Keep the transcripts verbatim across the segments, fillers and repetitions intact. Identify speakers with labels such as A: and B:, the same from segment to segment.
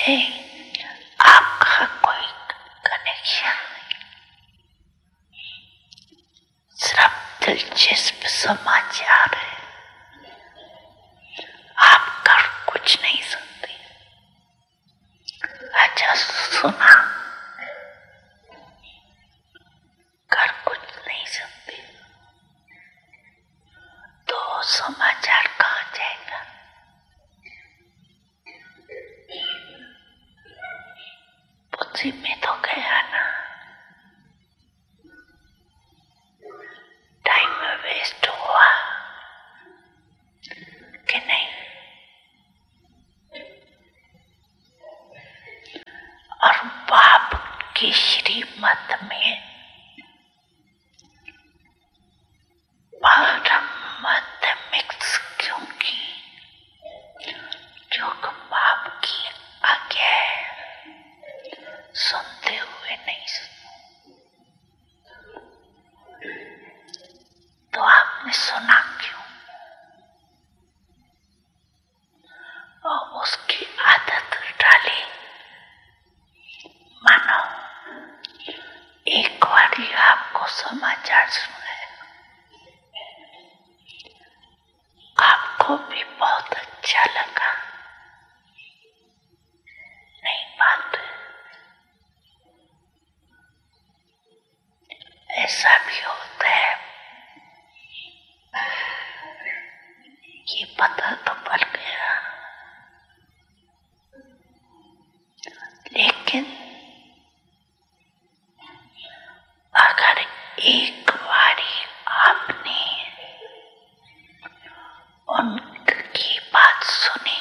A: से आपका कोई कनेक्शन नहीं, सिर्फ दिलचस्प समाचार है। आप कर कुछ नहीं सुनते। अच्छा सुना, कर कुछ नहीं सुनते तो समाचार कहाँ जाएगा? बुद्धि में तो गया ना, टाइम वेस्ट हुआ कि नहीं? और बाप की श्रीमत में परम मध्य मिक्स क्योंकि जो बाप की आज्ञा है सुनते हुए नहीं सुना, तो आपने सुना क्यों? और उसकी आदत डाली। मानो एक बार आपको समाचार सुनाया, आपको भी बहुत अच्छा लगा, नहीं बात? ऐसा भी होता है, ये पता तो पड़ गया, लेकिन अगर एक बारी आपने उनकी बात सुनी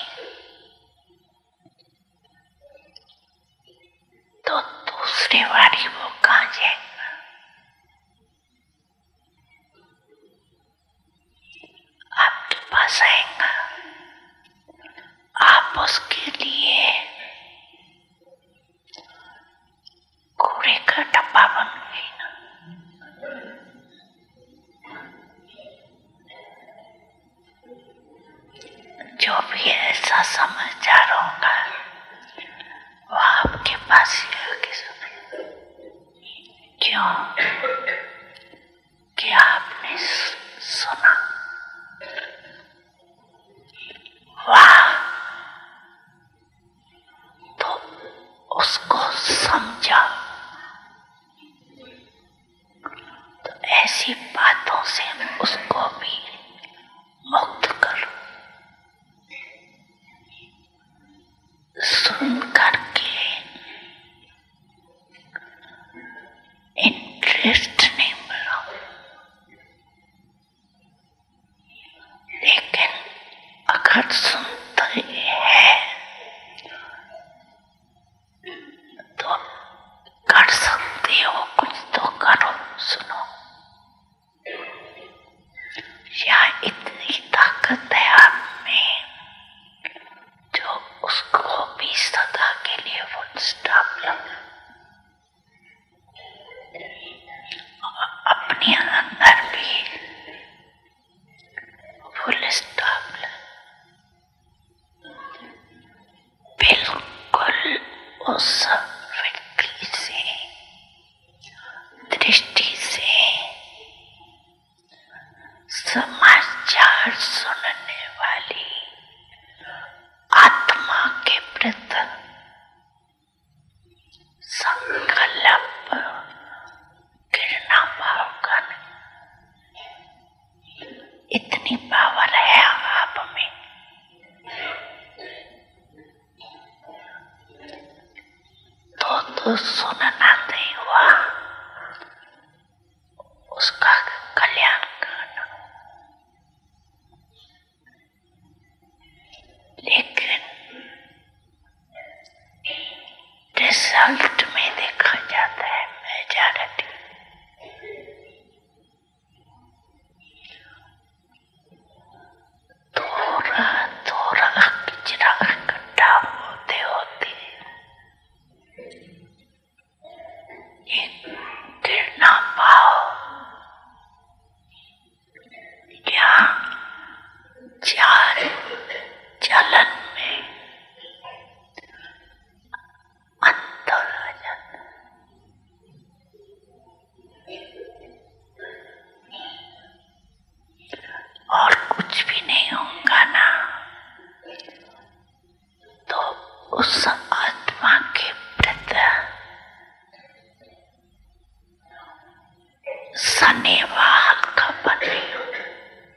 A: तो दूसरी बारी वो कहाँ जाएगा? आपके पास आएगा। आप उसके लिए कूड़े का डब्बा बन गई ना। जो भी ऐसा समाचार होगा वो आपके पास ही आके सुने। क्यों? कि आपने सुना, वाह, तो उसको समझा। तो ऐसी बातों से उसको भी मुक्त करो। सुन करके इंटरेस्ट नहीं मिला, लेकिन अगर सुनते हैं तो कर सकते हो, कुछ तो करो, सुनो। या इतनी ताकत है आप में जो उसको भी सदा के लिए फुल स्टॉप लगा, अपने अंदर भी फुल स्टॉप लगा। बिल्कुल उस व्यक्ति से, दृष्टि से समाचार सुनने वाली आत्मा के प्रति संकल्प गिरना भाव का नहीं। इतनी पावर है आप में। तो तो सुनना नहीं हुआ, उसका कल्याण करना। लेकिन रिजल्ट में देखा जाता है मेजॉरिटी थोड़ा थोड़ा कचरा इकट्ठा होते होते उस समय